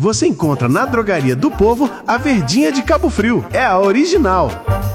você encontra na Drogaria do Povo a Verdinha de Cabo Frio. É a original.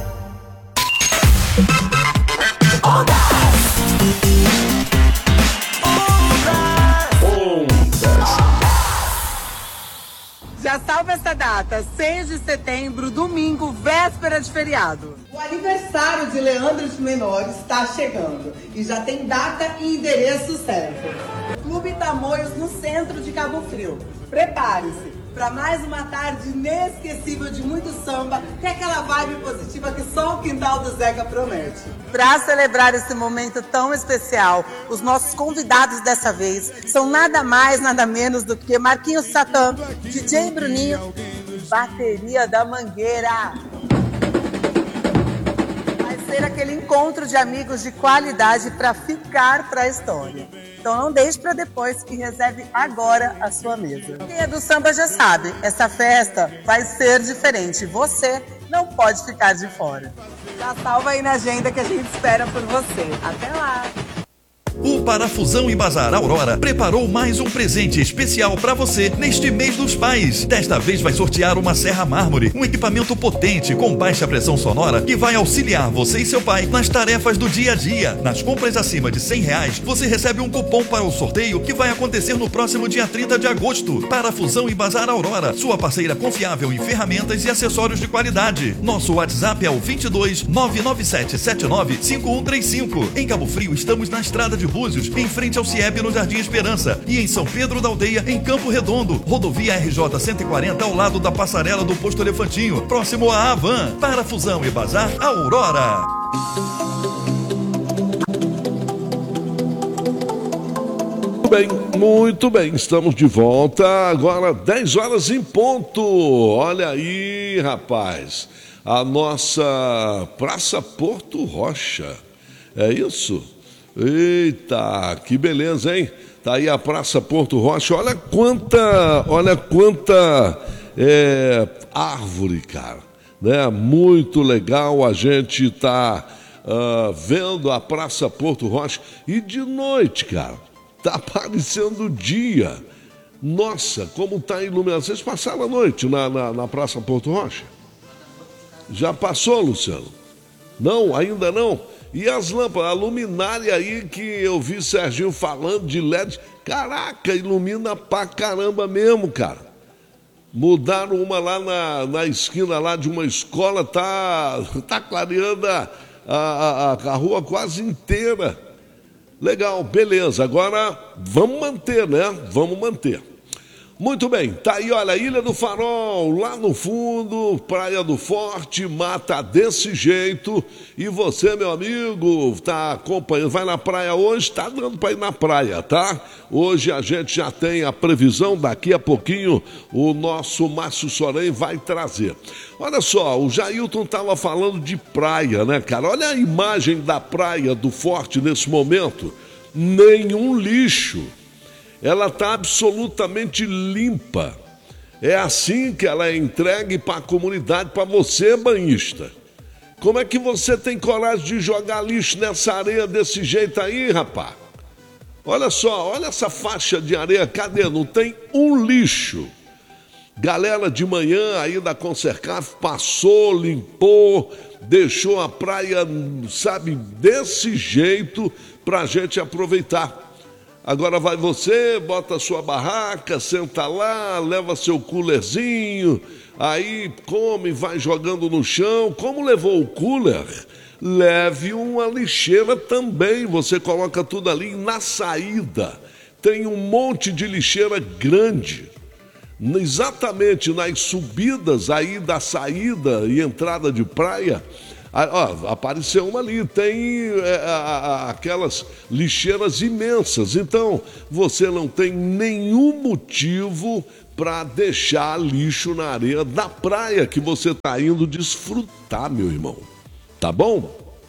Já salva essa data, 6 de setembro, domingo, véspera de feriado. O aniversário de Leandro de Menor está chegando e já tem data e endereço certo. Clube Tamoios, no centro de Cabo Frio. Prepare-se para mais uma tarde inesquecível de muito samba e aquela vibe positiva que só o quintal do Zeca promete. Para celebrar esse momento tão especial, os nossos convidados dessa vez são nada mais, nada menos do que Marquinhos Satã, DJ Bruninho e bateria da Mangueira. Vai ser aquele encontro de amigos de qualidade para ficar para a história. Então não deixe para depois e reserve agora a sua mesa. Quem é do samba já sabe, essa festa vai ser diferente. Você não pode ficar de fora. Já salva aí na agenda que a gente espera por você. Até lá! O Parafusão e Bazar Aurora preparou mais um presente especial para você neste mês dos pais. Desta vez vai sortear uma serra mármore, um equipamento potente com baixa pressão sonora que vai auxiliar você e seu pai nas tarefas do dia a dia. Nas compras acima de R$100, você recebe um cupom para o sorteio que vai acontecer no próximo dia 30 de agosto. Parafusão e Bazar Aurora, sua parceira confiável em ferramentas e acessórios de qualidade. Nosso WhatsApp é o 22 997 79 5135. Em Cabo Frio, estamos na estrada de Búzios, em frente ao CIEB no Jardim Esperança, e em São Pedro da Aldeia, em Campo Redondo, rodovia RJ 140 ao lado da passarela do Posto Elefantinho, próximo à Avan. Parafusão e Bazar Aurora. Muito bem, estamos de volta agora 10 horas em ponto. Olha aí, rapaz, a nossa Praça Porto Rocha, é isso? Eita, que beleza, hein? Tá aí a Praça Porto Rocha. Olha quanta árvore, cara, né? Muito legal. A gente tá vendo a Praça Porto Rocha e de noite, cara, tá aparecendo o dia. Nossa, como tá iluminado. Vocês passaram a noite na Praça Porto Rocha? Já passou, Luciano? Não, ainda não? E as lâmpadas, a luminária aí que eu vi Serginho falando de LED, caraca, ilumina pra caramba mesmo, cara. Mudaram uma lá na esquina lá de uma escola, tá clareando a rua quase inteira. Legal, beleza, agora vamos manter, né? Vamos manter. Muito bem, tá aí, olha, Ilha do Farol, lá no fundo, Praia do Forte, mata desse jeito. E você, meu amigo, tá acompanhando, vai na praia hoje, tá dando para ir na praia, tá? Hoje a gente já tem a previsão, daqui a pouquinho o nosso Márcio Sorém vai trazer. Olha só, o Jailton tava falando de praia, né, cara? Olha a imagem da Praia do Forte nesse momento, nenhum lixo. Ela está absolutamente limpa. É assim que ela é entregue para a comunidade, para você, banhista. Como é que você tem coragem de jogar lixo nessa areia desse jeito aí, rapaz? Olha só, olha essa faixa de areia, cadê? Não tem um lixo. Galera de manhã aí da Concercaf passou, limpou, deixou a praia, sabe, desse jeito para a gente aproveitar. Agora vai você, bota a sua barraca, senta lá, leva seu coolerzinho, aí come, vai jogando no chão. Como levou o cooler, leve uma lixeira também. Você coloca tudo ali na saída. Tem um monte de lixeira grande. Exatamente nas subidas aí da saída e entrada de praia. Apareceu uma ali, tem aquelas lixeiras imensas. Então, você não tem nenhum motivo para deixar lixo na areia da praia que você está indo desfrutar, meu irmão. Tá bom?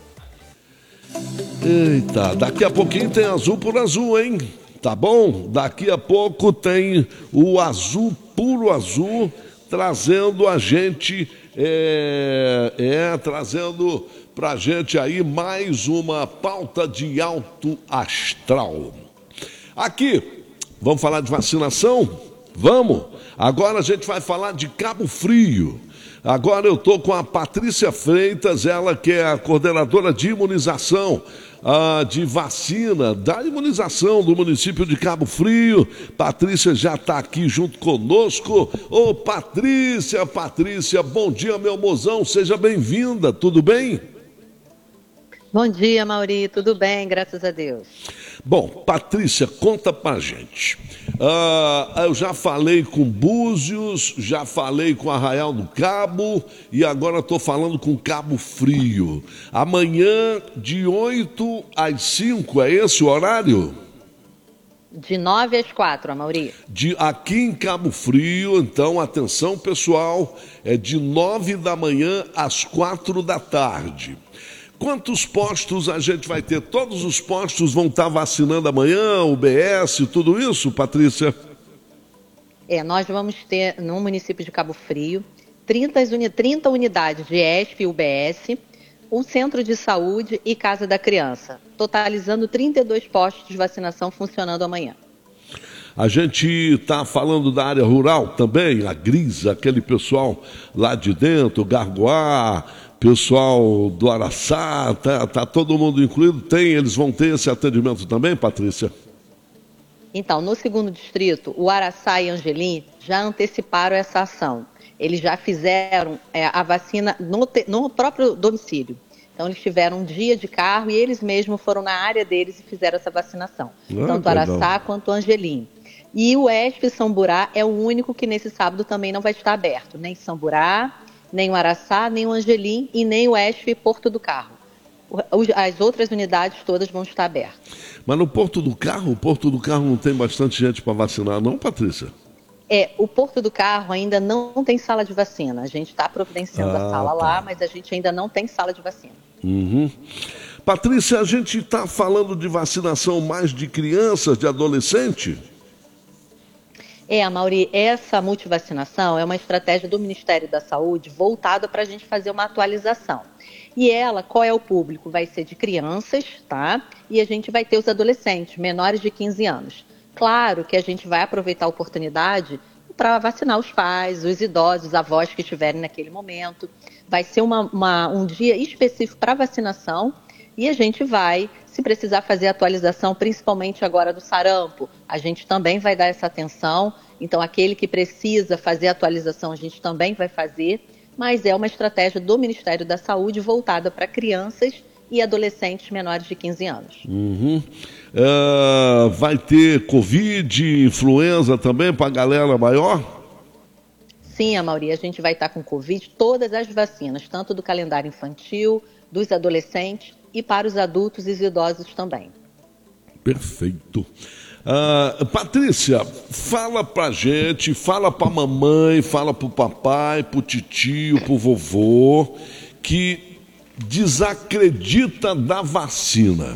Eita, daqui a pouquinho tem Azul por Azul, hein? Tá bom? Daqui a pouco tem o Azul, puro azul, trazendo a gente... trazendo pra gente aí mais uma pauta de alto astral. Aqui, vamos falar de vacinação? Vamos! Agora a gente vai falar de Cabo Frio. Agora eu estou com a Patrícia Freitas, ela que é a coordenadora de imunização, de vacina, da imunização do município de Cabo Frio. Patrícia já está aqui junto conosco. Ô Patrícia, bom dia, meu mozão, seja bem-vinda, tudo bem? Bom dia, Mauri, tudo bem, graças a Deus. Bom, Patrícia, conta pra gente. Eu já falei com Búzios, já falei com Arraial do Cabo e agora estou falando com Cabo Frio. Amanhã, de 8 às 5, é esse o horário? De 9 às 4, Mauri. Aqui em Cabo Frio, então, atenção pessoal, é de 9 da manhã às 4 da tarde. Quantos postos a gente vai ter? Todos os postos vão estar vacinando amanhã, UBS, tudo isso, Patrícia? Nós vamos ter no município de Cabo Frio 30 unidades de ESP e UBS, um centro de saúde e casa da criança, totalizando 32 postos de vacinação funcionando amanhã. A gente está falando da área rural também, a Grisa, aquele pessoal lá de dentro, Gargoá, pessoal do Araçá, tá todo mundo incluído? Eles vão ter esse atendimento também, Patrícia? Então, no segundo distrito, o Araçá e Angelim já anteciparam essa ação. Eles já fizeram a vacina no próprio domicílio. Então, eles tiveram um dia de carro e eles mesmos foram na área deles e fizeram essa vacinação. Tanto Araçá quanto Angelim. E o ESP Samburá é o único que nesse sábado também não vai estar aberto. Nem Samburá, nem o Araçá, nem o Angelim e nem o ESP Porto do Carro. As outras unidades todas vão estar abertas. Mas no Porto do Carro não tem bastante gente para vacinar, não, Patrícia? O Porto do Carro ainda não tem sala de vacina. A gente está providenciando a sala lá, mas a gente ainda não tem sala de vacina. Uhum. Patrícia, a gente está falando de vacinação mais de crianças, de adolescente? Mauri, essa multivacinação é uma estratégia do Ministério da Saúde voltada para a gente fazer uma atualização. E qual é o público? Vai ser de crianças, tá? E a gente vai ter os adolescentes, menores de 15 anos. Claro que a gente vai aproveitar a oportunidade para vacinar os pais, os idosos, os avós que estiverem naquele momento. Vai ser um dia específico para vacinação e a gente vai, se precisar fazer atualização, principalmente agora do sarampo, a gente também vai dar essa atenção. Então, aquele que precisa fazer atualização, a gente também vai fazer. Mas é uma estratégia do Ministério da Saúde voltada para crianças e adolescentes menores de 15 anos. Uhum. Vai ter Covid, influenza também para a galera maior? Sim, Mauri, a gente vai estar com Covid, todas as vacinas, tanto do calendário infantil, dos adolescentes e para os adultos e os idosos também. Perfeito. Patrícia, fala pra gente, fala pra mamãe, fala pro papai, pro titio, pro vovô, que desacredita da vacina.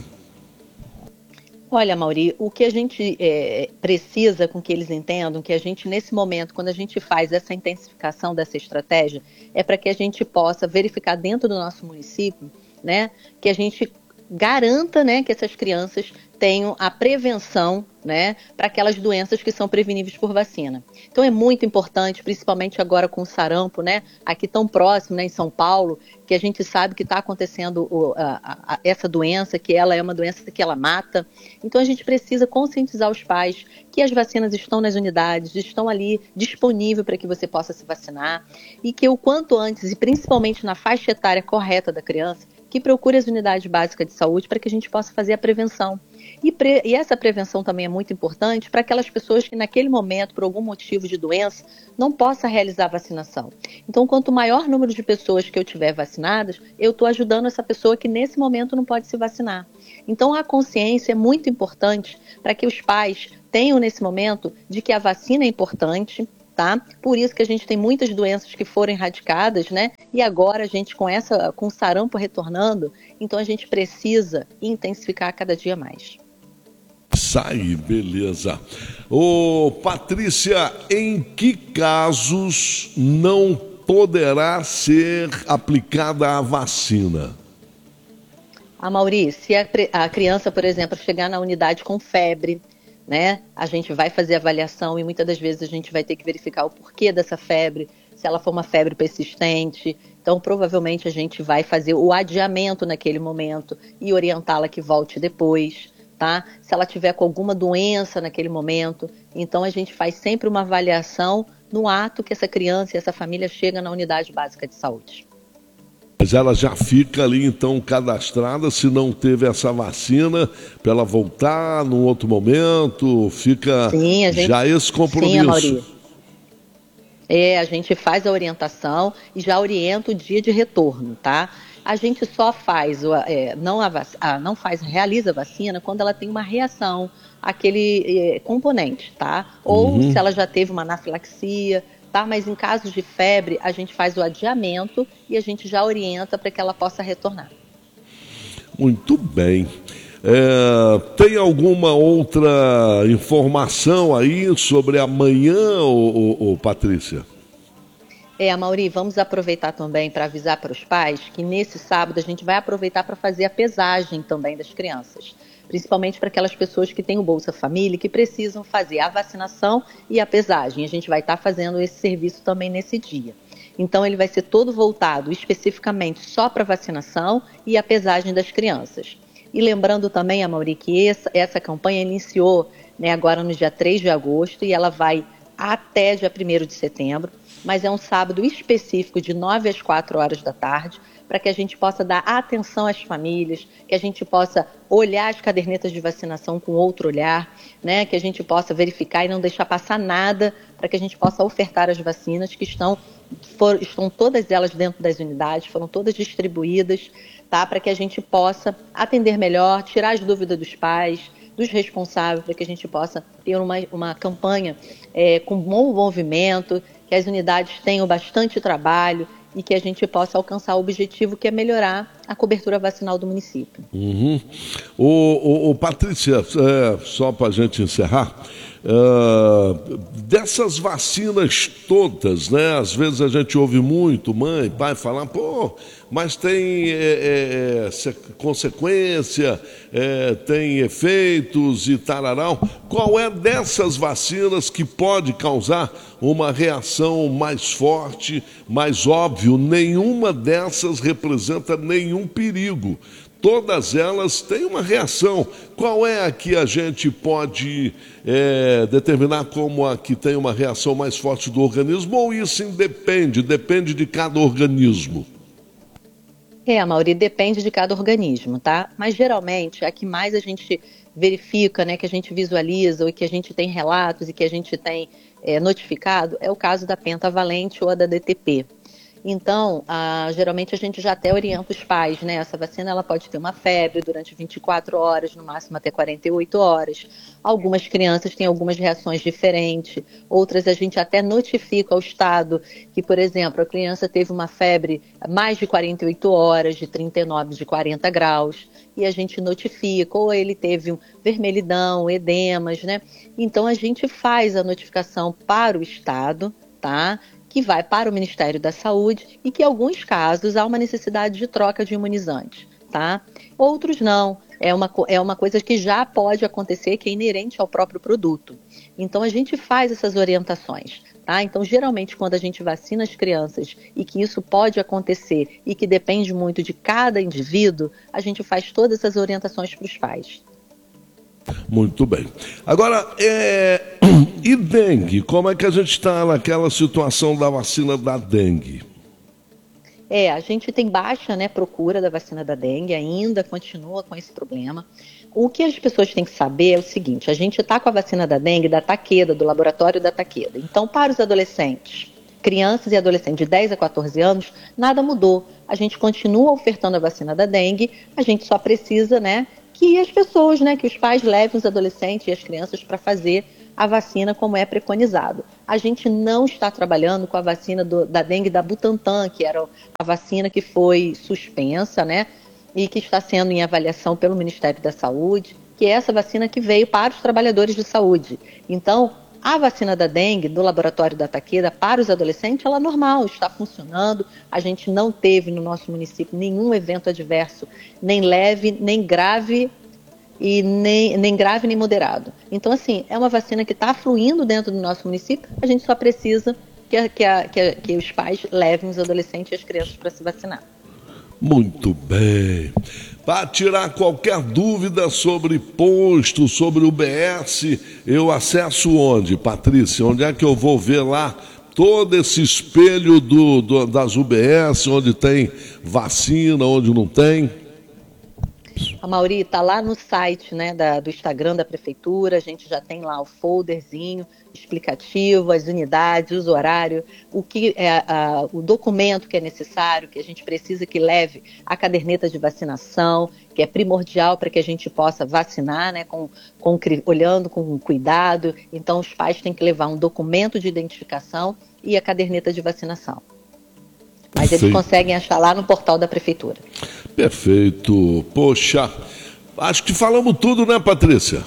Olha, Mauri, o que a gente precisa com que eles entendam, que a gente, nesse momento, quando a gente faz essa intensificação dessa estratégia, é para que a gente possa verificar dentro do nosso município, né, que a gente garanta, né, que essas crianças tenham a prevenção, né, para aquelas doenças que são preveníveis por vacina. Então é muito importante, principalmente agora com o sarampo, né, aqui tão próximo, né, em São Paulo, que a gente sabe que está acontecendo essa doença, que ela é uma doença que ela mata. Então a gente precisa conscientizar os pais que as vacinas estão nas unidades, estão ali disponível para que você possa se vacinar e que o quanto antes, e principalmente na faixa etária correta da criança, que procure as unidades básicas de saúde para que a gente possa fazer a prevenção. E essa prevenção também é muito importante para aquelas pessoas que naquele momento, por algum motivo de doença, não possa realizar a vacinação. Então, quanto maior número de pessoas que eu tiver vacinadas, eu estou ajudando essa pessoa que nesse momento não pode se vacinar. Então, a consciência é muito importante para que os pais tenham nesse momento de que a vacina é importante, tá? Por isso que a gente tem muitas doenças que foram erradicadas, né? E agora a gente com o sarampo retornando, então a gente precisa intensificar cada dia mais. Sai, beleza. Ô, Patrícia, em que casos não poderá ser aplicada a vacina? Mauri, se a criança, por exemplo, chegar na unidade com febre, né? A gente vai fazer avaliação e muitas das vezes a gente vai ter que verificar o porquê dessa febre, se ela for uma febre persistente. Então, provavelmente a gente vai fazer o adiamento naquele momento e orientá-la que volte depois, tá? Se ela tiver com alguma doença naquele momento, então a gente faz sempre uma avaliação no ato que essa criança e essa família chega na unidade básica de saúde. Mas ela já fica ali, então, cadastrada, se não teve essa vacina, para ela voltar num outro momento, fica sim, já esse compromisso. Sim, Amaury. A gente faz a orientação e já orienta o dia de retorno, tá? A gente só faz, realiza a vacina quando ela tem uma reação àquele componente, tá? Ou se ela já teve uma anafilaxia, tá? Mas em casos de febre, a gente faz o adiamento e a gente já orienta para que ela possa retornar. Muito bem. Tem alguma outra informação aí sobre amanhã, Patrícia? Amaury, vamos aproveitar também para avisar para os pais que nesse sábado a gente vai aproveitar para fazer a pesagem também das crianças. Principalmente para aquelas pessoas que têm o Bolsa Família, que precisam fazer a vacinação e a pesagem. A gente vai estar fazendo esse serviço também nesse dia. Então, ele vai ser todo voltado especificamente só para vacinação e a pesagem das crianças. E lembrando também, Amaury, que essa campanha iniciou, né, agora no dia 3 de agosto e ela vai até dia 1º de setembro, mas é um sábado específico de 9 às 4 horas da tarde, para que a gente possa dar atenção às famílias, que a gente possa olhar as cadernetas de vacinação com outro olhar, né? Que a gente possa verificar e não deixar passar nada, para que a gente possa ofertar as vacinas que estão todas elas dentro das unidades, foram todas distribuídas, tá? Para que a gente possa atender melhor, tirar as dúvidas dos pais, dos responsáveis, para que a gente possa ter uma campanha com bom movimento, que as unidades tenham bastante trabalho e que a gente possa alcançar o objetivo que é melhorar a cobertura vacinal do município. Patrícia, só para a gente encerrar, dessas vacinas todas, né? Às vezes a gente ouve muito mãe, pai falar, mas tem consequência, tem efeitos e tararau. Qual é dessas vacinas que pode causar uma reação mais forte, mais óbvio? Nenhuma dessas representa nenhum perigo. Todas elas têm uma reação. Qual é a que a gente pode determinar como a que tem uma reação mais forte do organismo? Ou isso depende de cada organismo? Amaury, depende de cada organismo, tá? Mas geralmente a que mais a gente verifica, né, que a gente visualiza, ou que a gente tem relatos e que a gente tem notificado, é o caso da pentavalente ou a da DTP. Então, geralmente a gente já até orienta os pais, né? Essa vacina ela pode ter uma febre durante 24 horas, no máximo até 48 horas. Algumas crianças têm algumas reações diferentes, outras a gente até notifica ao Estado que, por exemplo, a criança teve uma febre mais de 48 horas, de 39, de 40 graus, e a gente notifica, ou ele teve um vermelhidão, edemas, né? Então, a gente faz a notificação para o Estado, tá? Que vai para o Ministério da Saúde e que, em alguns casos, há uma necessidade de troca de imunizantes, tá? Outros não. É uma coisa que já pode acontecer, que é inerente ao próprio produto. Então, a gente faz essas orientações, tá? Então, geralmente, quando a gente vacina as crianças e que isso pode acontecer e que depende muito de cada indivíduo, a gente faz todas essas orientações para os pais. Muito bem. Agora, e dengue? Como é que a gente está naquela situação da vacina da dengue? A gente tem baixa, né, procura da vacina da dengue, ainda continua com esse problema. O que as pessoas têm que saber é o seguinte, a gente está com a vacina da dengue da Takeda, do laboratório da Takeda. Então, para os adolescentes, crianças e adolescentes de 10 a 14 anos, nada mudou. A gente continua ofertando a vacina da dengue, a gente só precisa, né, que as pessoas, né, que os pais levem os adolescentes e as crianças para fazer a vacina como é preconizado. A gente não está trabalhando com a vacina da dengue da Butantan, que era a vacina que foi suspensa, né, e que está sendo em avaliação pelo Ministério da Saúde, que é essa vacina que veio para os trabalhadores de saúde. Então, a vacina da dengue do laboratório da Takeda para os adolescentes, ela é normal, está funcionando. A gente não teve no nosso município nenhum evento adverso, nem leve, nem grave, e nem grave nem moderado. Então, assim, é uma vacina que está fluindo dentro do nosso município, a gente só precisa que os pais levem os adolescentes e as crianças para se vacinar. Muito bem. Para tirar qualquer dúvida sobre posto, sobre UBS, eu acesso onde, Patrícia? Onde é que eu vou ver lá todo esse espelho das UBS, onde tem vacina, onde não tem? A Mauri, está lá no site, né, do Instagram da Prefeitura, a gente já tem lá o folderzinho explicativo, as unidades, os horários, o documento que é necessário, que a gente precisa que leve a caderneta de vacinação, que é primordial para que a gente possa vacinar, né, olhando com cuidado. Então, os pais têm que levar um documento de identificação e a caderneta de vacinação. Mas eles conseguem achar lá no portal da Prefeitura. Perfeito. Poxa, acho que falamos tudo, né, Patrícia?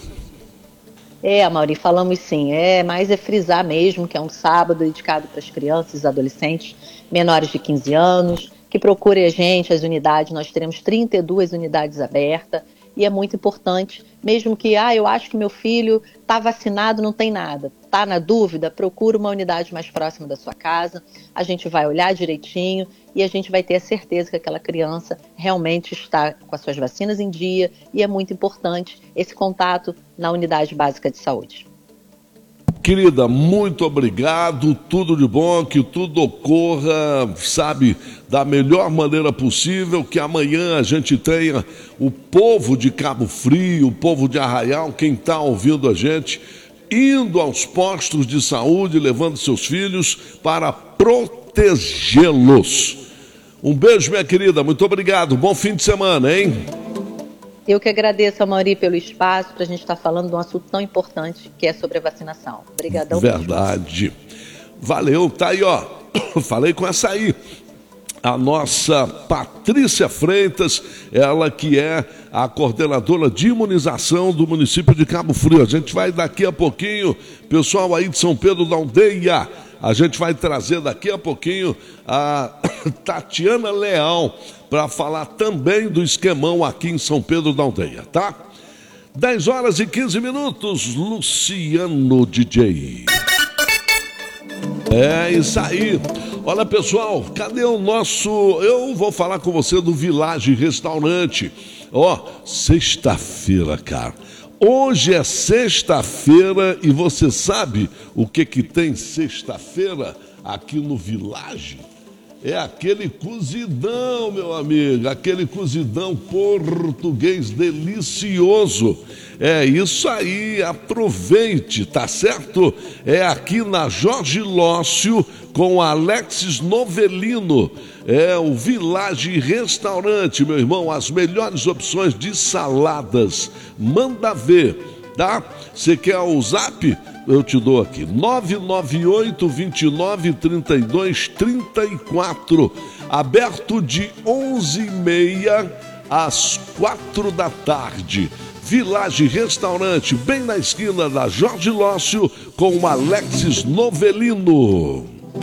Mauri, falamos sim. Mas é frisar mesmo que é um sábado dedicado para as crianças e adolescentes menores de 15 anos, que procurem a gente, as unidades. Nós teremos 32 unidades abertas. E é muito importante, mesmo que, eu acho que meu filho está vacinado, não tem nada. Está na dúvida? Procura uma unidade mais próxima da sua casa. A gente vai olhar direitinho e a gente vai ter a certeza que aquela criança realmente está com as suas vacinas em dia. E é muito importante esse contato na unidade básica de saúde. Querida, muito obrigado, tudo de bom, que tudo ocorra, sabe, da melhor maneira possível, que amanhã a gente tenha o povo de Cabo Frio, o povo de Arraial, quem está ouvindo a gente, indo aos postos de saúde, levando seus filhos para protegê-los. Um beijo, minha querida, muito obrigado, bom fim de semana, hein? Eu que agradeço, Mauri, pelo espaço para a gente estar falando de um assunto tão importante que é sobre a vacinação. Obrigadão. Verdade. Valeu, tá aí, ó. Falei com essa aí. A nossa Patrícia Freitas, ela que é a coordenadora de imunização do município de Cabo Frio. A gente vai daqui a pouquinho, pessoal aí de São Pedro da Aldeia, a gente vai trazer daqui a pouquinho a Tatiana Leal para falar também do esquemão aqui em São Pedro da Aldeia, tá? 10 horas e 15 minutos, Luciano DJ. É isso aí. Olha, pessoal, cadê o nosso... Eu vou falar com você do Village Restaurante. Sexta-feira, cara. Hoje é sexta-feira e você sabe o que tem sexta-feira aqui no Village? É aquele cozidão, meu amigo, aquele cozidão português delicioso. É isso aí, aproveite, tá certo? É aqui na Jorge Lócio com Alexis Novelino. É o Village Restaurante, meu irmão, as melhores opções de saladas. Manda ver, tá? Você quer o zap? Eu te dou aqui, 998-29-32-34, aberto de 11h30 às 4 da tarde. Village Restaurante, bem na esquina da Jorge Lócio, com o Alexis Novelino.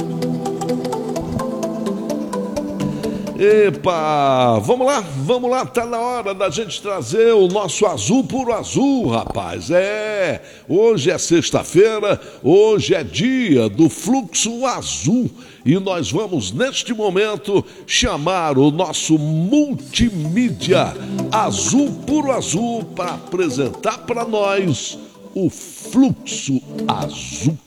Epa, vamos lá, tá na hora da gente trazer o nosso Azul Puro Azul, rapaz. Hoje é sexta-feira, hoje é dia do Fluxo Azul e nós vamos neste momento chamar o nosso multimídia Azul Puro Azul para apresentar para nós o Fluxo Azul.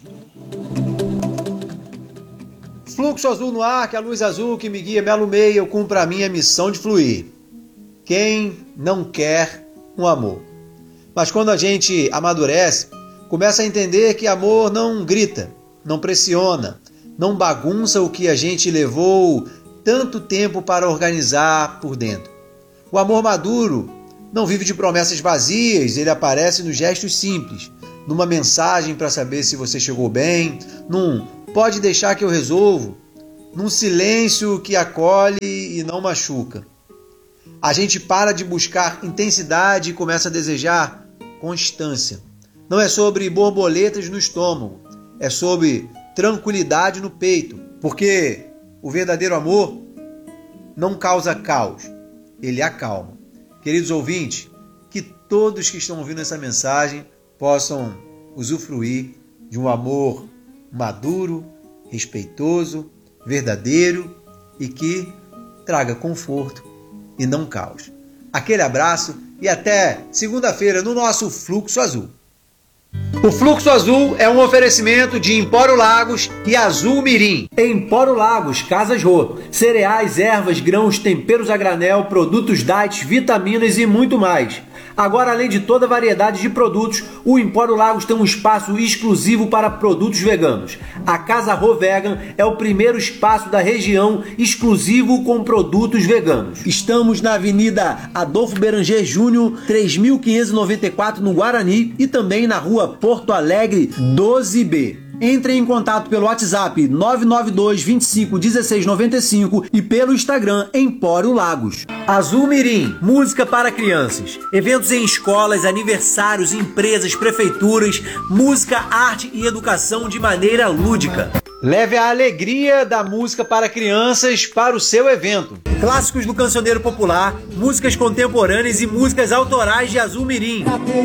Fluxo azul no ar, que a luz azul que me guia, me alumeia, eu cumpro a minha missão de fluir. Quem não quer um amor? Mas quando a gente amadurece, começa a entender que amor não grita, não pressiona, não bagunça o que a gente levou tanto tempo para organizar por dentro. O amor maduro não vive de promessas vazias, ele aparece nos gestos simples, numa mensagem para saber se você chegou bem, num pode deixar que eu resolvo, num silêncio que acolhe e não machuca. A gente para de buscar intensidade e começa a desejar constância. Não é sobre borboletas no estômago, é sobre tranquilidade no peito, porque o verdadeiro amor não causa caos, ele acalma. Queridos ouvintes, que todos que estão ouvindo essa mensagem possam usufruir de um amor maduro, respeitoso, verdadeiro e que traga conforto e não caos. Aquele abraço e até segunda-feira no nosso Fluxo Azul. O Fluxo Azul é um oferecimento de Empório Lagos e Azul Mirim. Empório Lagos, Casas Rô, cereais, ervas, grãos, temperos a granel, produtos diet, vitaminas e muito mais. Agora, além de toda a variedade de produtos, o Empório Lagos tem um espaço exclusivo para produtos veganos. A Casa Rô Vegan é o primeiro espaço da região exclusivo com produtos veganos. Estamos na Avenida Adolfo Beranger Júnior, 3594 no Guarani e também na Rua Porto Alegre 12B. Entre em contato pelo WhatsApp 992 25 16 95 e pelo Instagram Empório Lagos. Azul Mirim, música para crianças. Eventos em escolas, aniversários, empresas, prefeituras, música, arte e educação de maneira lúdica. Leve a alegria da música para crianças para o seu evento. Clássicos do cancioneiro popular, músicas contemporâneas e músicas autorais de Azul Mirim.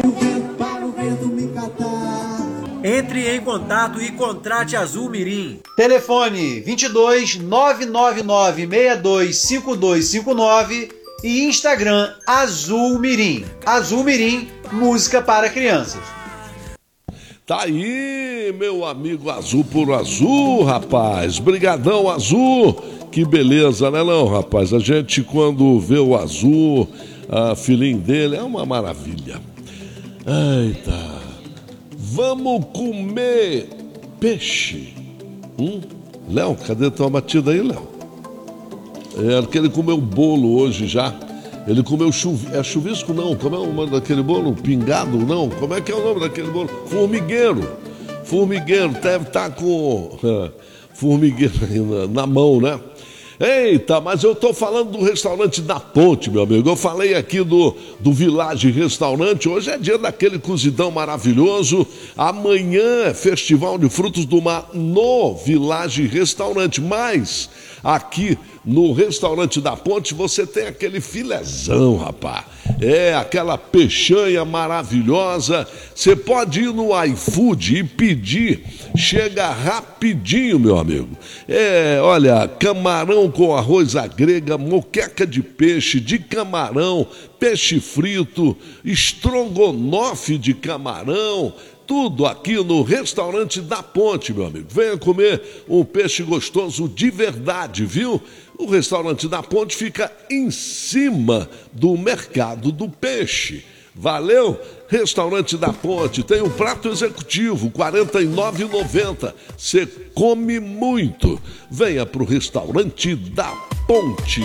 Entre em contato e contrate Azul Mirim. Telefone 22 999 62 5259 e Instagram Azul Mirim. Azul Mirim, música para crianças. Tá aí, meu amigo Azul por Azul, rapaz. Brigadão, Azul. Que beleza, né não, rapaz? A gente, quando vê o Azul, a filhinha dele, é uma maravilha. Eita. Vamos comer peixe. Léo, cadê tua batida aí, Léo? É que ele comeu bolo hoje já. Ele comeu chuvisco, não. Como é o nome daquele bolo? Pingado, não. Como é que é o nome daquele bolo? Formigueiro. Formigueiro. Deve estar com formigueiro aí na mão, né? Eita, mas eu tô falando do restaurante da Ponte, meu amigo. Eu falei aqui do Village Restaurante. Hoje é dia daquele cozidão maravilhoso. Amanhã é Festival de Frutos do Mar no Village Restaurante. Mas aqui no restaurante da Ponte você tem aquele filézão, rapaz. É, aquela peixanha maravilhosa. Você pode ir no iFood e pedir. Chega rapidinho, meu amigo. É, olha, camarão com arroz à grega, moqueca de peixe, de camarão, peixe frito, estrogonofe de camarão, tudo aqui no restaurante da Ponte, meu amigo. Venha comer um peixe gostoso de verdade, viu? O restaurante da Ponte fica em cima do mercado do peixe. Valeu? Restaurante da Ponte tem um prato executivo, R$ 49,90. Você come muito. Venha para o restaurante da Ponte.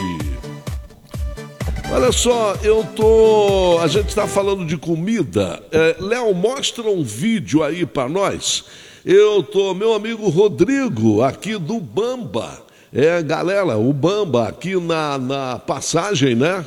Olha só, a gente está falando de comida. Léo, mostra um vídeo aí para nós. Meu amigo Rodrigo, aqui do Bamba. Galera, o Bamba aqui na passagem, né?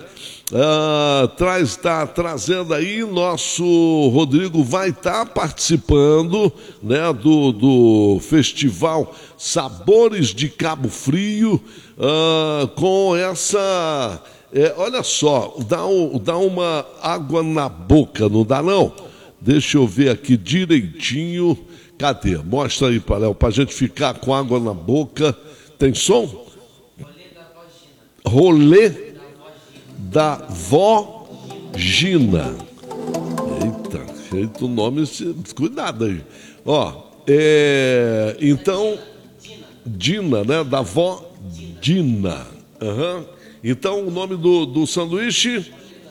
Está trazendo aí, nosso Rodrigo vai estar participando, né, do Festival Sabores de Cabo Frio, com essa, olha só, dá uma água na boca, não dá não? Deixa eu ver aqui direitinho, cadê? Mostra aí, Léo, pra gente ficar com água na boca. Tem som? Rolê da Vó Gina. Eita o nome, cuidado aí. Ó, então, Dina, né? Da Vó Dina. Então, o nome do sanduíche,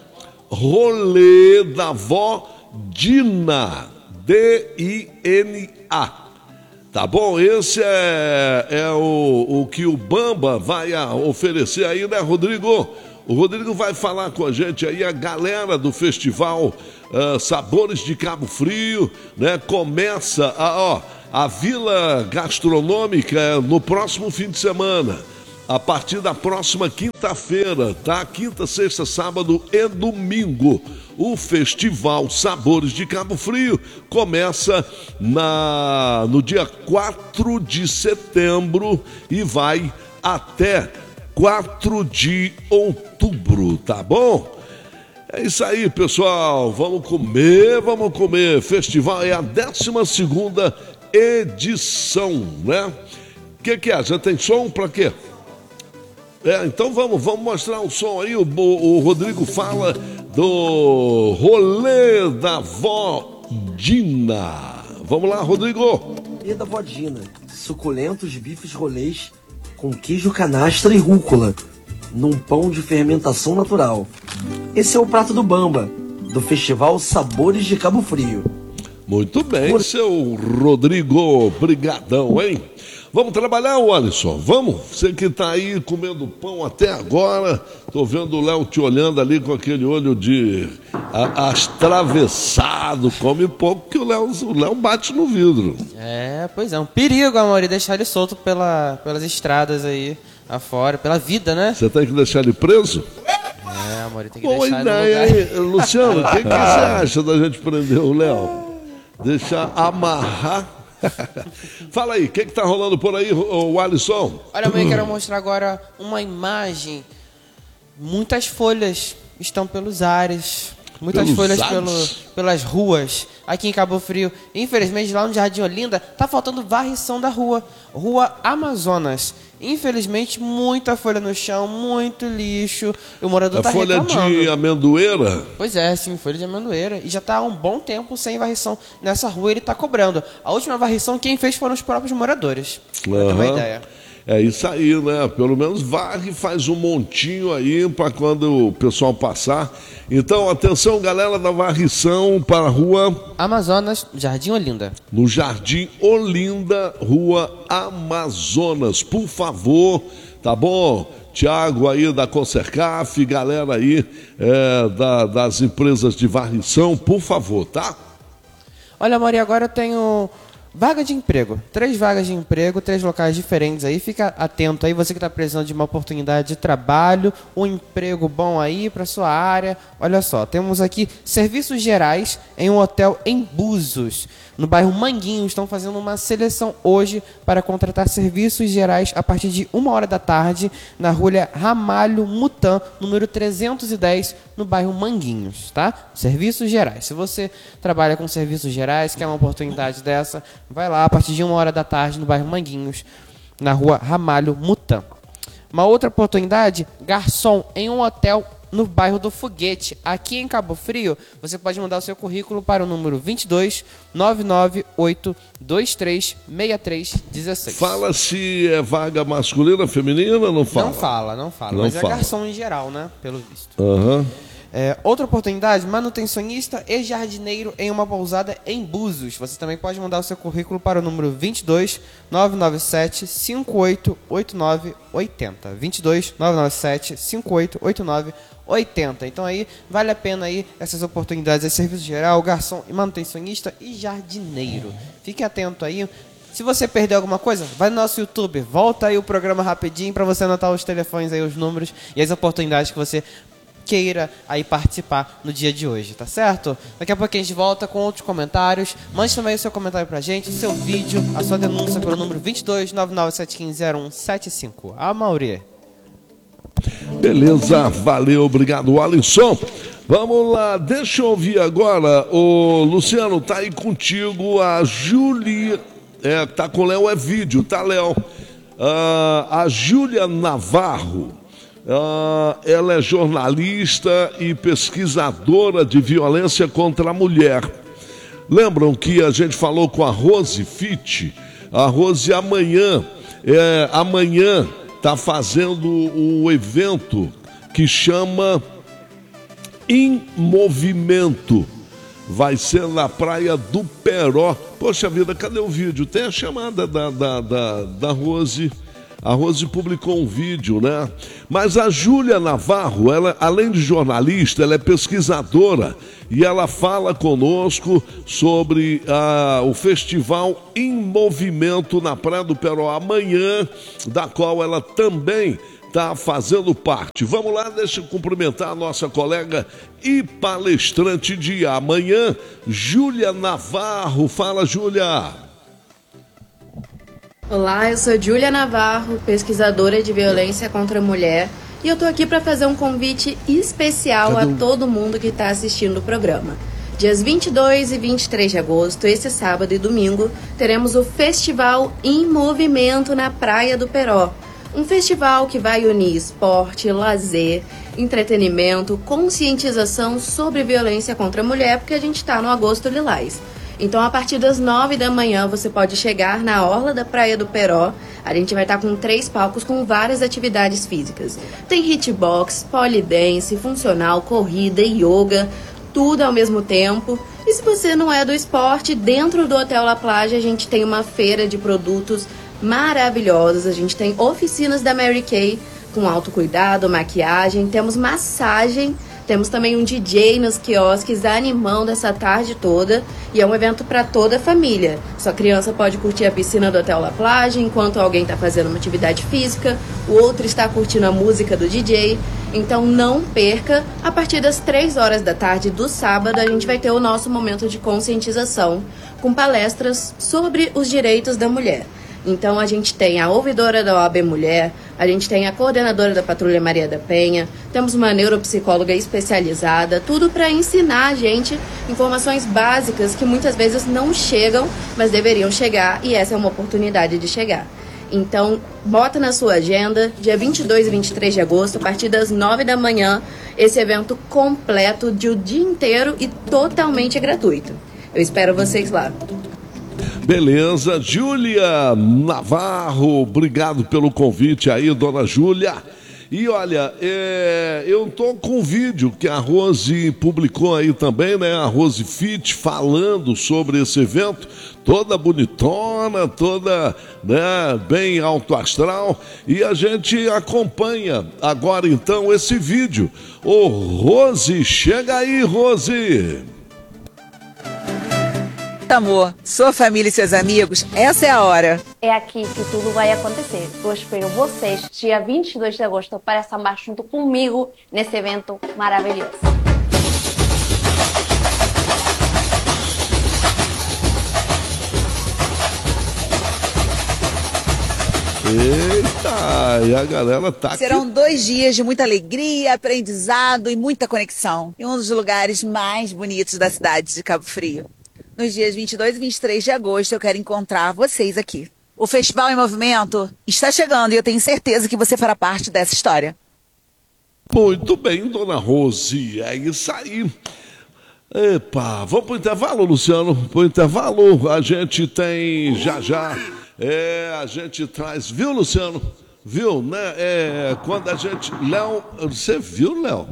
Rolê da Vó Dina. D-I-N-A. Tá bom? Esse é o que o Bamba vai oferecer aí, né, Rodrigo? O Rodrigo vai falar com a gente aí, a galera do festival Sabores de Cabo Frio, né? Começa a Vila Gastronômica no próximo fim de semana, a partir da próxima quinta-feira, tá? Quinta, sexta, sábado e domingo. O Festival Sabores de Cabo Frio começa no dia 4 de setembro e vai até 4 de outubro, tá bom? É isso aí, pessoal. Vamos comer, vamos comer. Festival é a 12ª edição, né? O que é? Já tem som pra quê? Então vamos mostrar o som aí. O Rodrigo fala do rolê da Vó Dina. Vamos lá, Rodrigo. E da Vó Dina, suculentos bifes rolês com queijo canastra e rúcula, num pão de fermentação natural. Esse é o prato do Bamba, do Festival Sabores de Cabo Frio. Muito bem, seu Rodrigo, brigadão, hein? Vamos trabalhar, Alisson? Vamos? Você que tá aí comendo pão até agora, tô vendo o Léo te olhando ali com aquele olho de atravessado, come pouco que o Léo bate no vidro. Pois é, um perigo, Amaury, deixar ele solto pelas estradas aí afora, pela vida, né? Você tem que deixar ele preso? Amaury, tem que Boa deixar ideia, ele hein? Luciano, o que você acha da gente prender o Léo? Deixar amarrar? Fala aí, o que tá rolando por aí, o Alisson? Olha, eu quero mostrar agora uma imagem. Muitas folhas estão pelos ares. Muitas folhas pelas ruas aqui em Cabo Frio. Infelizmente, lá no Jardim Olinda, tá faltando varrição da rua. Rua Amazonas. Infelizmente, muita folha no chão, muito lixo. O morador tá reclamando. Folha de amendoeira? Pois é, sim, folha de amendoeira. E já tá há um bom tempo sem varrição nessa rua, ele tá cobrando. A última varrição quem fez foram os próprios moradores. Pra ter uma ideia. É isso aí, né? Pelo menos varre, faz um montinho aí para quando o pessoal passar. Então, atenção, galera da varrição para a rua Amazonas, Jardim Olinda. No Jardim Olinda, Rua Amazonas. Por favor, tá bom? Tiago aí da Concercaf, galera aí das empresas de varrição, por favor, tá? Olha, Maria, agora eu tenho vaga de emprego. 3 vagas de emprego, 3 locais diferentes aí. Fica atento aí, você que está precisando de uma oportunidade de trabalho, um emprego bom aí para sua área. Olha só, temos aqui serviços gerais em um hotel em Búzios, no bairro Manguinhos. Estão fazendo uma seleção hoje para contratar serviços gerais a partir de 1h da tarde na rua Ramalho Mutan, número 310, no bairro Manguinhos, tá? Serviços gerais. Se você trabalha com serviços gerais, quer uma oportunidade dessa, vai lá a partir de 1h da tarde no bairro Manguinhos, na rua Ramalho Mutan. Uma outra oportunidade, garçom em um hotel no bairro do Foguete, aqui em Cabo Frio. Você pode mandar o seu currículo para o número 22 998 23 6316. Fala se é vaga masculina, feminina, não fala? Não fala, mas é garçom em geral, né? Pelo visto. Outra oportunidade, manutencionista e jardineiro em uma pousada em Búzios. Você também pode mandar o seu currículo para o número 22 997 5889 80. 22 997 5889 80. Então aí vale a pena aí essas oportunidades de serviço geral, garçom e manutencionista e jardineiro. Fique atento aí. Se você perdeu alguma coisa, vai no nosso YouTube, volta aí o programa rapidinho para você anotar os telefones aí, os números e as oportunidades que você queira aí participar no dia de hoje, tá certo? Daqui a pouco a gente volta com outros comentários. Mande também o seu comentário pra gente, o seu vídeo, a sua denúncia pelo número 22 997150175. Amaury. Beleza, valeu, obrigado, Alisson. Vamos lá, deixa eu ouvir agora. O Luciano, tá aí contigo, a Júlia. Tá com o Léo, é vídeo, tá, Léo? A Júlia Navarro. Ela é jornalista e pesquisadora de violência contra a mulher. Lembram que a gente falou com a Rose Fitt? A Rose amanhã está fazendo o evento que chama Em Movimento. Vai ser na Praia do Peró. Poxa vida, cadê o vídeo? Tem a chamada da Rose. A Rose publicou um vídeo, né? Mas a Júlia Navarro, ela, além de jornalista, ela é pesquisadora e ela fala conosco sobre o Festival Em Movimento na Praia do Peró amanhã, da qual ela também está fazendo parte. Vamos lá, deixa eu cumprimentar a nossa colega e palestrante de amanhã, Júlia Navarro. Fala, Júlia! Olá, eu sou Júlia Navarro, pesquisadora de violência contra a mulher, E eu tô aqui para fazer um convite especial a todo mundo que está assistindo o programa. Dias 22 e 23 de agosto, esse sábado e domingo, teremos o Festival em Movimento na Praia do Peró. Um festival que vai unir esporte, lazer, entretenimento, conscientização sobre violência contra a mulher, porque a gente está no Agosto Lilás. Então, a partir das 9 da manhã, você pode chegar na orla da Praia do Peró. A gente vai estar com 3 palcos com várias atividades físicas. Tem hitbox, polidense, funcional, corrida, yoga, tudo ao mesmo tempo. E se você não é do esporte, dentro do Hotel La Plage a gente tem uma feira de produtos maravilhosos. A gente tem oficinas da Mary Kay com autocuidado, maquiagem, temos massagem, temos também um DJ nos quiosques animando essa tarde toda, e é um evento para toda a família. Sua criança pode curtir a piscina do Hotel La Plage enquanto alguém está fazendo uma atividade física, o outro está curtindo a música do DJ. Então não perca, a partir das 3 horas da tarde do sábado a gente vai ter o nosso momento de conscientização com palestras sobre os direitos da mulher. Então a gente tem a ouvidora da OAB Mulher, a gente tem a coordenadora da Patrulha Maria da Penha, temos uma neuropsicóloga especializada, tudo para ensinar a gente informações básicas que muitas vezes não chegam, mas deveriam chegar, e essa é uma oportunidade de chegar. Então, bota na sua agenda, dia 22 e 23 de agosto, a partir das 9 da manhã, esse evento completo de o dia inteiro e totalmente gratuito. Eu espero vocês lá. Beleza, Júlia Navarro, obrigado pelo convite aí, dona Júlia. E olha, eu tô com um vídeo que a Rose publicou aí também, né? A Rose Fit falando sobre esse evento, toda bonitona, toda, né, bem alto astral. E a gente acompanha agora então esse vídeo. Ô Rose, chega aí, Rose! Amor, sua família e seus amigos, essa é a hora. É aqui que tudo vai acontecer. Eu espero vocês, dia 22 de agosto, para sambar junto comigo nesse evento maravilhoso. Eita, e a galera tá aqui. Serão 2 dias de muita alegria, aprendizado e muita conexão. Em um dos lugares mais bonitos da cidade de Cabo Frio. Nos dias 22 e 23 de agosto, eu quero encontrar vocês aqui. O Festival em Movimento está chegando e eu tenho certeza que você fará parte dessa história. Muito bem, dona Rose, é isso aí. Epa, vamos pro intervalo, Luciano? Pro intervalo, a gente tem já. A gente traz, viu, Luciano? Viu, né? Quando a gente... Léo, você viu, Léo?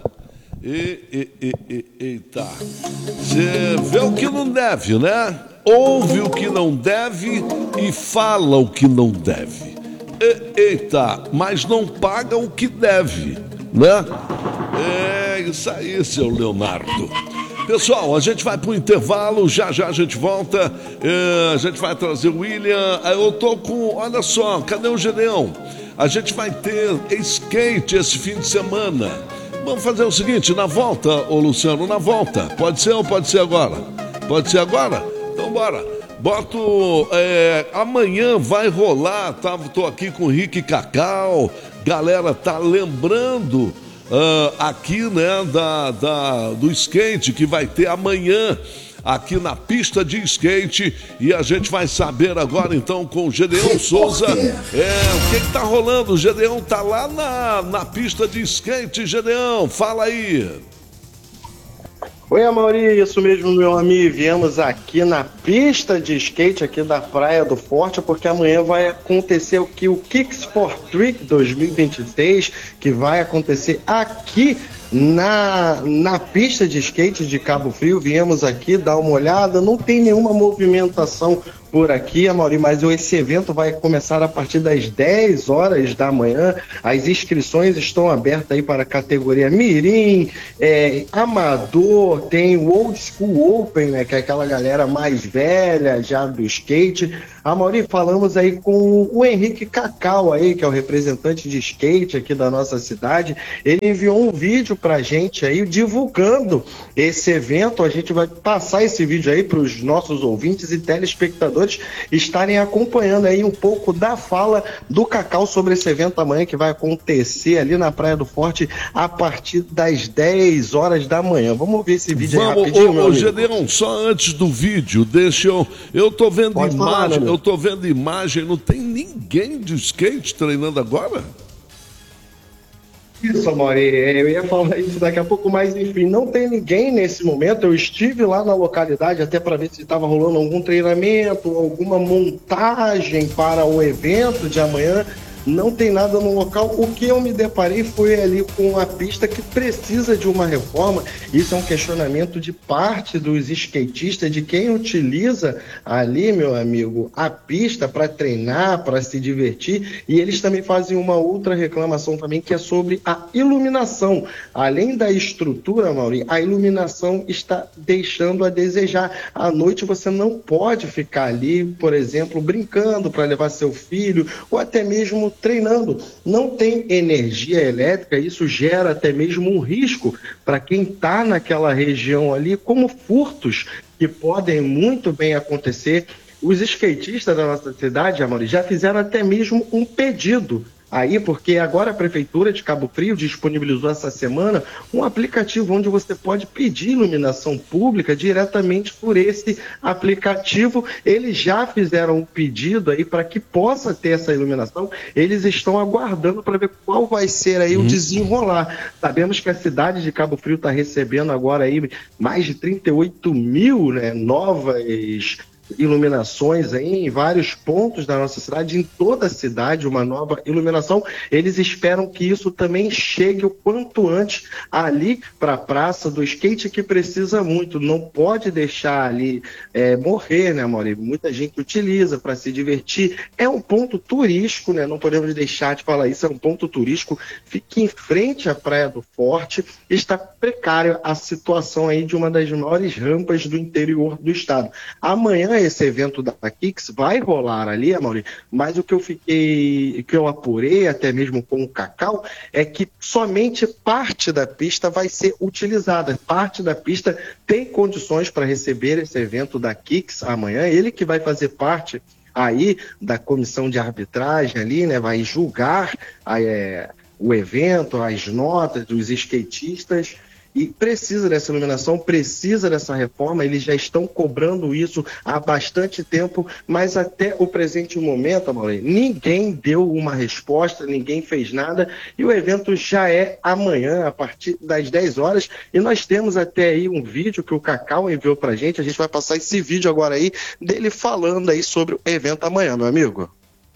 Eita. Você vê o que não deve, né? Ouve o que não deve e fala o que não deve. Eita, mas não paga o que deve, né? É isso aí, seu Leonardo. Pessoal, a gente vai pro intervalo, já a gente volta, a gente vai trazer o William, eu tô com, olha só, cadê o Gedeão? A gente vai ter skate esse fim de semana. Vamos fazer o seguinte, na volta, ô Luciano, na volta. Pode ser ou pode ser agora? Pode ser agora? Então bora. Boto, amanhã vai rolar, tô aqui com o Rick Cacau, galera tá lembrando aqui, né, do skate que vai ter amanhã aqui na pista de skate, e a gente vai saber agora então com o Gedeão Souza o que tá rolando. O Gedeão tá lá na pista de skate. Gedeão, fala aí. Oi, Amaury, isso mesmo, meu amigo. Viemos aqui na pista de skate aqui da Praia do Forte, porque amanhã vai acontecer o Kicks for Trick 2026, que vai acontecer aqui na pista de skate de Cabo Frio. Viemos aqui dar uma olhada, não tem nenhuma movimentação por aqui, Amaury, mas esse evento vai começar a partir das 10 horas da manhã. As inscrições estão abertas aí para a categoria Mirim, Amador, tem o Old School Open, né, que é aquela galera mais velha já do skate. Amaury, falamos aí com o Henrique Cacau aí, que é o representante de skate aqui da nossa cidade. Ele enviou um vídeo pra gente aí divulgando esse evento. A gente vai passar esse vídeo aí para os nossos ouvintes e telespectadores telespectadores estarem acompanhando aí um pouco da fala do Cacau sobre esse evento amanhã que vai acontecer ali na Praia do Forte a partir das 10 horas da manhã. Vamos ver esse vídeo aí rapidinho, meu amigo. Gedeon, só antes do vídeo, deixa eu tô vendo Pode imagem, falar, eu tô vendo imagem, não tem ninguém de skate treinando agora? Isso, Amaury, eu ia falar isso daqui a pouco, mas enfim, não tem ninguém nesse momento. Eu estive lá na localidade até para ver se estava rolando algum treinamento, alguma montagem para o evento de amanhã. Não tem nada no local. O que eu me deparei foi ali com a pista que precisa de uma reforma. Isso é um questionamento de parte dos skatistas, de quem utiliza ali, meu amigo, a pista para treinar, para se divertir. E eles também fazem uma outra reclamação também, que é sobre a iluminação. Além da estrutura, Mauri, a iluminação está deixando a desejar. À noite você não pode ficar ali, por exemplo, brincando para levar seu filho, ou até mesmo treinando. Não tem energia elétrica, isso gera até mesmo um risco para quem está naquela região ali, como furtos que podem muito bem acontecer. Os skatistas da nossa cidade, Amaury, já fizeram até mesmo um pedido aí, porque agora a Prefeitura de Cabo Frio disponibilizou essa semana um aplicativo onde você pode pedir iluminação pública diretamente por esse aplicativo. Eles já fizeram um pedido aí para que possa ter essa iluminação. Eles estão aguardando para ver qual vai ser aí o desenrolar. Sabemos que a cidade de Cabo Frio está recebendo agora aí mais de 38 mil, né, novas iluminações aí em vários pontos da nossa cidade, em toda a cidade, uma nova iluminação. Eles esperam que isso também chegue o quanto antes ali para a Praça do Skate, que precisa muito, não pode deixar ali morrer, né, Mauri? Muita gente utiliza para se divertir, é um ponto turístico, né? Não podemos deixar de falar isso, é um ponto turístico, fica em frente à Praia do Forte, está precária a situação aí de uma das maiores rampas do interior do estado. Amanhã esse evento da Kicks vai rolar ali, Amaury, mas o que eu apurei até mesmo com o Cacau é que somente parte da pista vai ser utilizada. Parte da pista tem condições para receber esse evento da Kicks amanhã. Ele que vai fazer parte aí da comissão de arbitragem ali, né? Vai julgar o evento, as notas dos skatistas. E precisa dessa iluminação, precisa dessa reforma. Eles já estão cobrando isso há bastante tempo, mas até o presente momento, Amaury, ninguém deu uma resposta, ninguém fez nada, e o evento já é amanhã, a partir das 10 horas, e nós temos até aí um vídeo que o Cacau enviou pra gente. A gente vai passar esse vídeo agora aí, dele falando aí sobre o evento amanhã, meu amigo.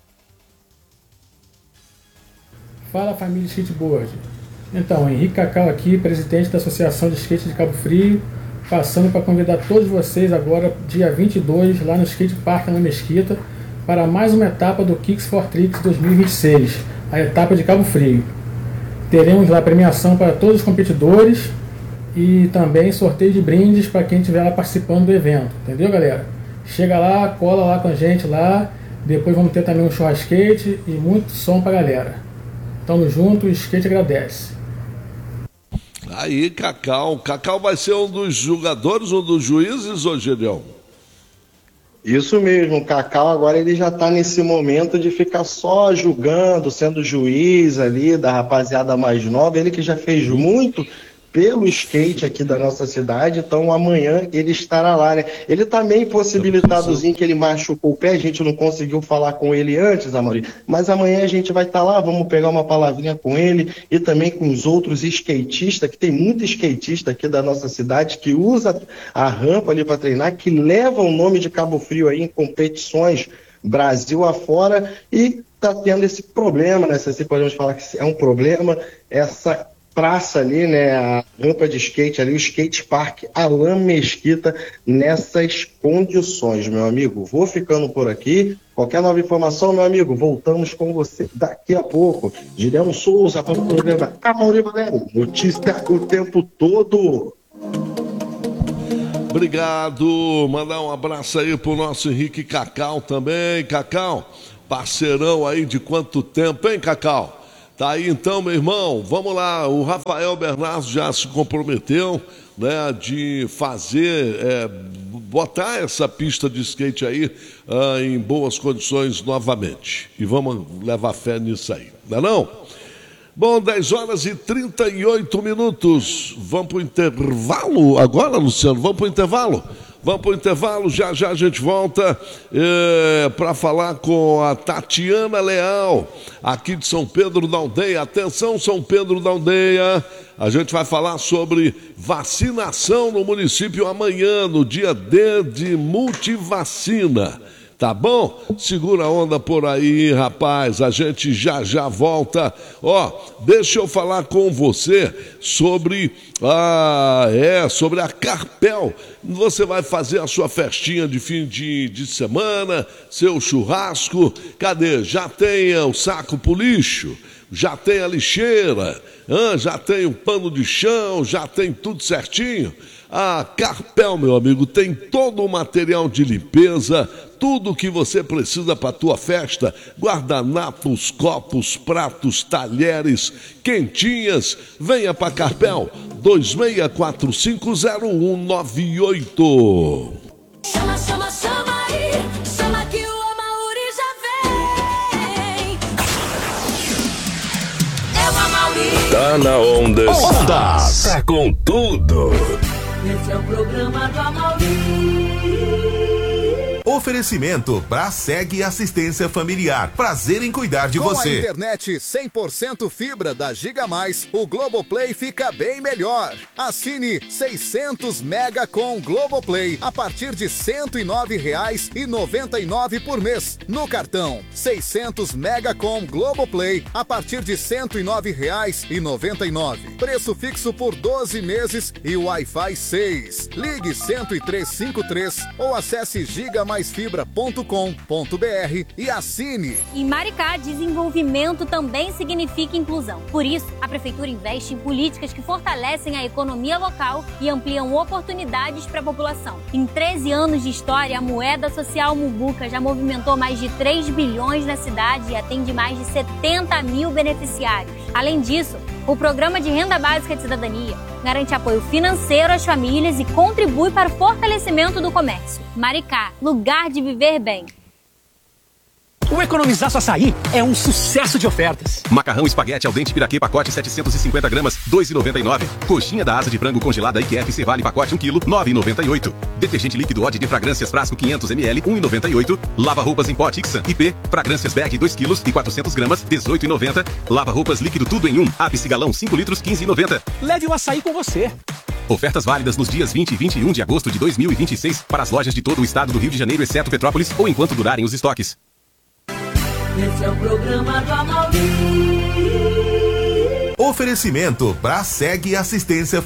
Fala, família Skateboard. Então, Henrique Cacau aqui, presidente da Associação de Skate de Cabo Frio, passando para convidar todos vocês agora, dia 22, lá no Skate Park na Mesquita, para mais uma etapa do Kicks for Tricks 2026, a etapa de Cabo Frio. Teremos lá premiação para todos os competidores e também sorteio de brindes para quem estiver lá participando do evento, entendeu, galera? Chega lá, cola lá com a gente lá, depois vamos ter também um churrasquete e muito som para a galera. Tamo junto, o skate agradece. Aí, Cacau vai ser um dos jogadores, um dos juízes, ô Gedeon? Isso mesmo, o Cacau agora ele já está nesse momento de ficar só julgando, sendo juiz ali da rapaziada mais nova. Ele que já fez muito pelo skate aqui da nossa cidade, então amanhã ele estará lá, né? Ele tá meio impossibilitadozinho, que ele machucou o pé, a gente não conseguiu falar com ele antes, Amaury, mas amanhã a gente vai estar lá, vamos pegar uma palavrinha com ele e também com os outros skatistas, que tem muito skatista aqui da nossa cidade que usa a rampa ali para treinar, que leva o nome de Cabo Frio aí em competições Brasil afora, e tá tendo esse problema, né? Se podemos falar que é um problema, essa praça ali, né, a rampa de skate ali, o skate park Alain Mesquita, nessas condições, meu amigo. Vou ficando por aqui. Qualquer nova informação, meu amigo, voltamos com você daqui a pouco. Gideon Souza para o programa Amaury Valério. Notícia o tempo todo. Obrigado. Mandar um abraço aí pro nosso Henrique Cacau também. Cacau, parceirão aí de quanto tempo, hein, Cacau? Tá aí então, meu irmão, vamos lá. O Rafael Bernardo já se comprometeu, né, de fazer botar essa pista de skate aí em boas condições novamente. E vamos levar fé nisso aí, não é não? Bom, 10h38. Vamos para o intervalo agora, Luciano? Vamos para o intervalo? Vamos para o intervalo, já a gente volta para falar com a Tatiana Leal, aqui de São Pedro da Aldeia. Atenção, São Pedro da Aldeia, a gente vai falar sobre vacinação no município amanhã, no dia D de multivacina. Tá bom? Segura a onda por aí, rapaz. A gente já volta. Deixa eu falar com você sobre sobre a Carpel. Você vai fazer a sua festinha de fim de semana, seu churrasco. Cadê? Já tem o saco pro lixo? Já tem a lixeira? Já tem o pano de chão? Já tem tudo certinho? A Carpel, meu amigo, tem todo o material de limpeza, tudo o que você precisa para a tua festa, guardanapos, copos, pratos, talheres, quentinhas. Venha para Carpel, 26450198. Chama aí, chama que o Amaury já vem. É o Amaury. Tá na onda. Tá com tudo. Esse é o programa do Amaury. Oferecimento Braseg Assistência Familiar. Prazer em cuidar de você. Com a internet 100% fibra da Giga Mais, o Globoplay fica bem melhor. Assine 600 mega com Globoplay a partir de R$ 109,99 por mês. No cartão, 600 mega com Globoplay a partir de R$ 109,99. Preço fixo por 12 meses e Wi-Fi 6. Ligue 10353 ou acesse gigamaisfibra.com.br e assine. Em Maricá, desenvolvimento também significa inclusão. Por isso, a Prefeitura investe em políticas que fortalecem a economia local e ampliam oportunidades para a população. Em 13 anos de história, a moeda social Mubuca já movimentou mais de 3 bilhões na cidade e atende mais de 70 mil beneficiários. Além disso, o Programa de Renda Básica de Cidadania garante apoio financeiro às famílias e contribui para o fortalecimento do comércio. Maricá, lugar de viver bem. O Economizaço Açaí é um sucesso de ofertas. Macarrão espaguete al dente Piraquê, pacote 750 gramas, R$ 2,99. Coxinha da asa de frango congelada IQF Vale, pacote 1 kg, R$ 9,98. Detergente líquido Odd de fragrâncias frasco 500 ml, R$ 1,98. Lava roupas em pote Ixan IP, fragrâncias bag 2 kg e 400 gramas, R$ 18,90. Lava roupas líquido tudo em 1, Ápice galão 5 litros, R$ 15,90. Leve o açaí com você. Ofertas válidas nos dias 20 e 21 de agosto de 2026 para as lojas de todo o estado do Rio de Janeiro, exceto Petrópolis, ou enquanto durarem os estoques. Esse é o programa do Amaury. Oferecimento Braseg Assistência